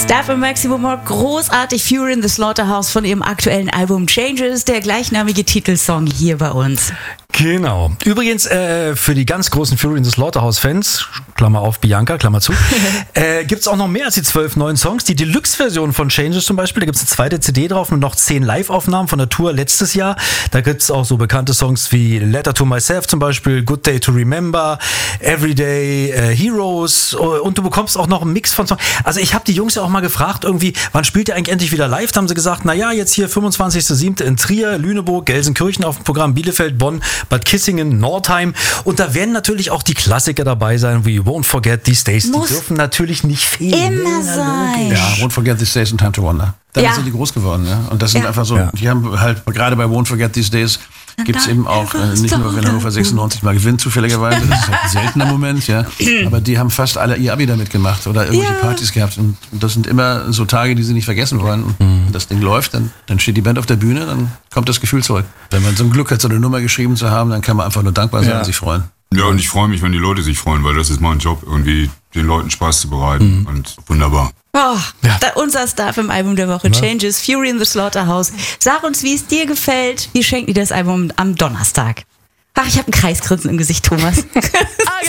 Dafür Maximum Rock, großartig, Fury in the Slaughterhouse von ihrem aktuellen Album Changes, der gleichnamige Titelsong hier bei uns. Genau. Übrigens, für die ganz großen Fury in the Slaughterhouse-Fans, Klammer auf Bianca, Klammer zu, gibt's auch noch mehr als die 12 neuen Songs. Die Deluxe-Version von Changes zum Beispiel, da gibt's eine zweite CD drauf mit noch 10 Live-Aufnahmen von der Tour letztes Jahr. Da gibt's auch so bekannte Songs wie Letter to Myself zum Beispiel, Good Day to Remember, Everyday Heroes, und du bekommst auch noch einen Mix von Songs. Also ich habe die Jungs ja auch mal gefragt, irgendwie, wann spielt ihr eigentlich endlich wieder live? Da haben sie gesagt, naja, jetzt hier 25.07. in Trier, Lüneburg, Gelsenkirchen auf dem Programm, Bielefeld, Bonn, Bad Kissingen, Nordheim. Und da werden natürlich auch die Klassiker dabei sein, wie Won't Forget These Days. Die dürfen natürlich nicht fehlen. Immer sein. Ja, Won't Forget These Days und Time to Wonder. Damit sind die groß geworden, ja. Und das sind einfach so, die haben halt, gerade bei Won't Forget These Days, gibt es eben auch, nicht nur, wenn Hannover 96 mal gewinnt, zufälligerweise, das ist halt ein seltener Moment, ja. Aber die haben fast alle ihr Abi damit gemacht oder irgendwelche Partys gehabt. Und das sind immer so Tage, die sie nicht vergessen wollen. Und wenn das Ding läuft, dann steht die Band auf der Bühne, dann kommt das Gefühl zurück. Wenn man so ein Glück hat, so eine Nummer geschrieben zu haben, dann kann man einfach nur dankbar sein und sich freuen. Ja, und ich freue mich, wenn die Leute sich freuen, weil das ist mein Job, irgendwie den Leuten Spaß zu bereiten. Und wunderbar. Unser Star im Album der Woche, Changes, Fury in the Slaughterhouse. Sag uns, wie es dir gefällt. Wir schenken dir das Album am Donnerstag. Ach, ich habe ein Kreisgrinsen im Gesicht, Thomas.